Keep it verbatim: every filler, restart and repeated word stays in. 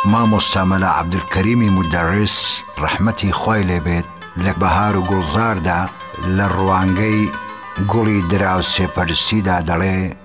مامۆستا مەلا عەبدولکەریمی مودەڕس ڕەحمەتی خۆی لێبێت لە بەهار و گوڵزاردا لە ڕوانگەی گوڵی دراو سێپەرستیدا دەڵێ